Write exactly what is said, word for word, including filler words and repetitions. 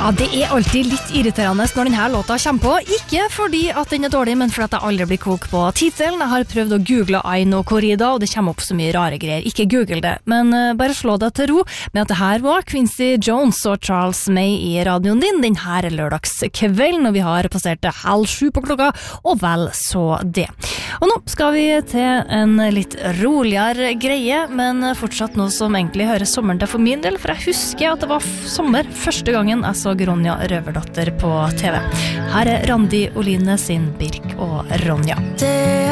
Ja, det er alltid litt irriterende når denne låta kommer på. Ikke fordi at den er dårlig, men fordi at jeg aldri blir kok på titelen. Jeg har prøvd å google Aino Corrida, og det kommer opp så mye rare greier. Ikke google det, men bare slå deg til ro med at det her var Quincy Jones og Charles May i radioen din den her lørdagskvelden, når vi har passert halv sju på klokka, og vel så det. Og nå skal vi til en litt roligere greie, men fortsatt noe som egentlig hører sommeren til for min del, for jeg husker at det var sommer første gangen jeg så Ronja Røverdatter på T V. Her er Randi Oline sin Birk og Ronja.